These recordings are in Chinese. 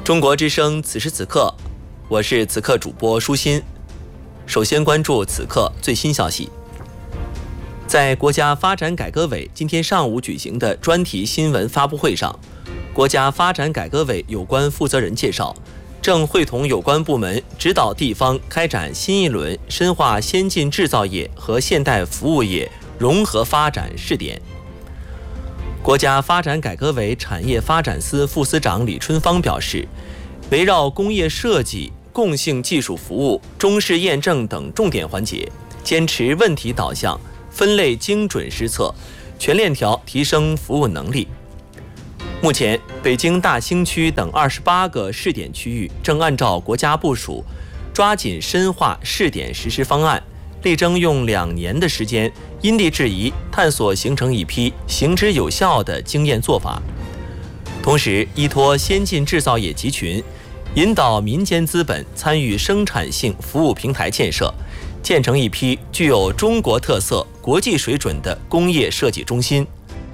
中国之声此时此刻，我是此刻主播舒心。首先关注此刻最新消息。在国家发展改革委今天上午举行的专题新闻发布会上，国家发展改革委有关负责人介绍，正会同有关部门指导地方开展新一轮深化先进制造业和现代服务业融合发展试点。国家发展改革委产业发展司副司长李春芳表示，围绕工业设计、共性技术服务、中试验证等重点环节，坚持问题导向，分类精准施策，全链条提升服务能力。目前，北京大兴区等28个试点区域正按照国家部署，抓紧深化试点实施方案，力争用2年的时间，因地制宜探索形成一批行之有效的经验做法。同时，依托先进制造业集群，引导民间资本参与生产性服务平台建设，建成一批具有中国特色、国际水准的工业设计中心，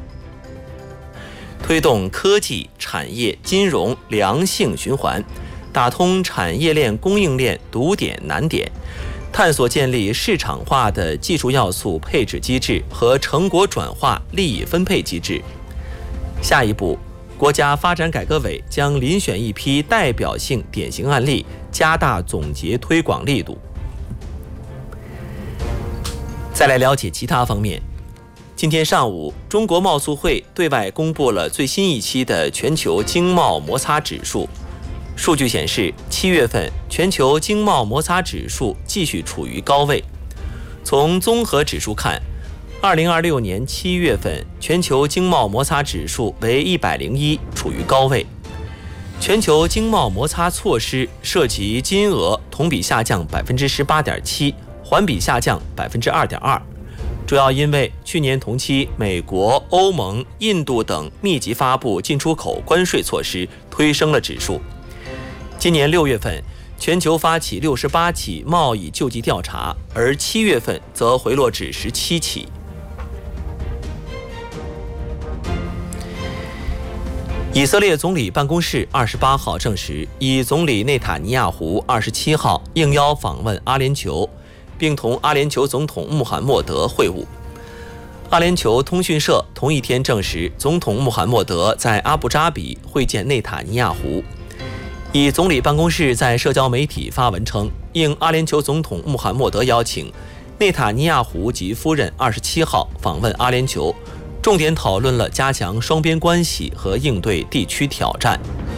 推动科技、产业、金融良性循环，打通产业链、供应链堵点难点，探索建立市场化的技术要素配置机制和成果转化利益分配机制。下一步，国家发展改革委将遴选一批代表性典型案例，加大总结推广力度。再来了解其他方面。今天上午，中国贸促会对外公布了最新一期的全球经贸摩擦指数。数据显示，7月份全球经贸摩擦指数继续处于高位。从综合指数看，2026年7月份全球经贸摩擦指数为101，处于高位。全球经贸摩擦措施涉及金额同比下降18.7%，环比下降2.2%，主要因为去年同期美国、欧盟、印度等密集发布进出口关税措施，推升了指数。今年6月份，全球发起68起贸易救济调查，而7月份则回落至17起。以色列总理办公室28号证实，以总理内塔尼亚胡27号应邀访问阿联酋，并同阿联酋总统穆罕默德会晤。阿联酋通讯社同一天证实，总统穆罕默德在阿布扎比会见内塔尼亚胡。以总理办公室在社交媒体发文称，应阿联酋总统穆罕默德邀请，内塔尼亚胡及夫人27号访问阿联酋，重点讨论了加强双边关系和应对地区挑战。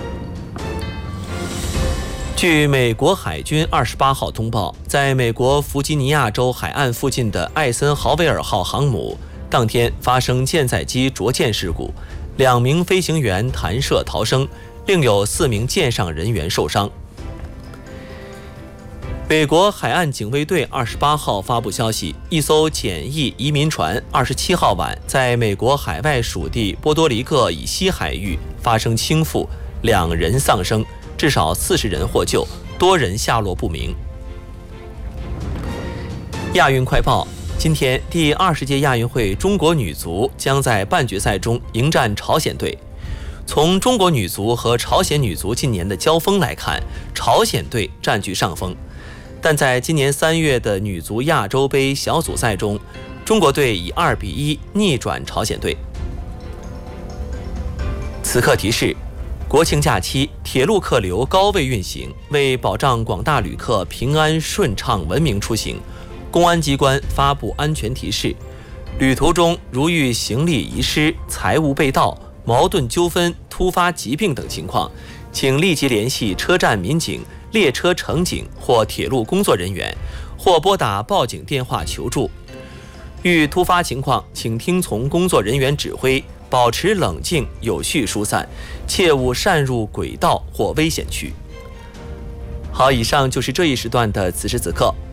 据美国海军28号通报，在美国弗吉尼亚州海岸附近的艾森豪威尔号航母当天发生舰载机着舰事故，2名飞行员弹射逃生，另有4名舰上人员受伤。美国海岸警卫队28号发布消息，一艘简易移民船27号晚在美国海外属地波多黎各以西海域发生倾覆，2人丧生，至少40人获救，多人下落不明。亚运快报，今天第20届亚运会中国女足将在半决赛中迎战朝鲜队。从中国女足和朝鲜女足近年的交锋来看，朝鲜队占据上风，但在今年3月的女足亚洲杯小组赛中，中国队以2-1逆转朝鲜队。此刻提示，国庆假期铁路客流高位运行，为保障广大旅客平安顺畅文明出行，公安机关发布安全提示，旅途中如遇行李遗失、财物被盗、矛盾纠纷、突发疾病等情况，请立即联系车站民警、列车乘警或铁路工作人员，或拨打报警电话求助。遇突发情况，请听从工作人员指挥，保持冷静，有序疏散，切勿擅入轨道或危险区。好，以上就是这一时段的此时此刻，